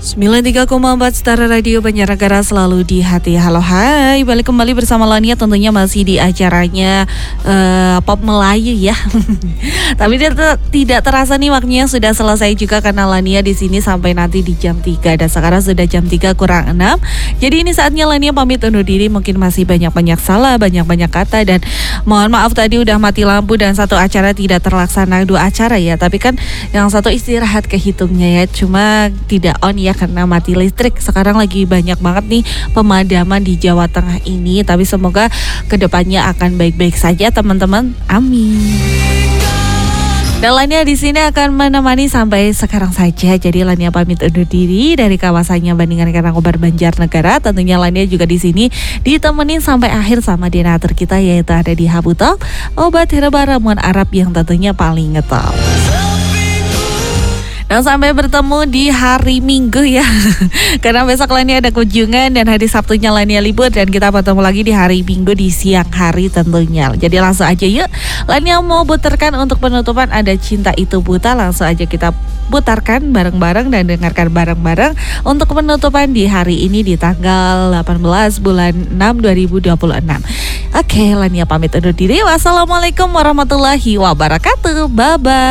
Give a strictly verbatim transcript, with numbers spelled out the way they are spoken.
sembilan puluh tiga koma empat Setara Radio Banjarnegara selalu di hati. Halo hai, balik kembali bersama Lania, tentunya masih di acaranya uh, Pop Melayu ya. Tapi dia ter- tidak terasa nih waktunya sudah selesai juga, karena Lania di sini sampai nanti di jam tiga, dan sekarang sudah jam tiga kurang enam. Jadi ini saatnya Lania pamit undur diri. Mungkin masih banyak-banyak salah, banyak-banyak kata, dan mohon maaf tadi udah mati lampu dan satu acara tidak terlaksana, dua acara ya. Tapi kan yang satu istirahat kehitungnya ya, cuma tidak on ya karena mati listrik. Sekarang lagi banyak banget nih pemadaman di Jawa Tengah ini, tapi semoga kedepannya akan baik-baik saja teman-teman. Amin. Dan Lania di sini akan menemani sampai sekarang saja. Jadi Lania pamit undur diri dari kawasannya Bandingan Karangkobar Banjarnegara. Tentunya Lania juga di sini ditemenin sampai akhir sama donatur kita, yaitu ada di Habutok, obat herbal ramuan Arab yang tentunya paling ngetop. Dan sampai bertemu di hari Minggu ya. Karena besok Lania ada kunjungan dan hari Sabtunya Lania libur, dan kita bertemu lagi di hari Minggu di siang hari tentunya. Jadi langsung aja yuk, Lania mau putarkan untuk penutupan ada Cinta Itu Buta. Langsung aja kita putarkan bareng-bareng dan dengarkan bareng-bareng untuk penutupan di hari ini di tanggal delapan belas bulan enam dua ribu dua puluh enam. Oke, Lania pamit undur diri. Wassalamualaikum warahmatullahi wabarakatuh. Bye-bye.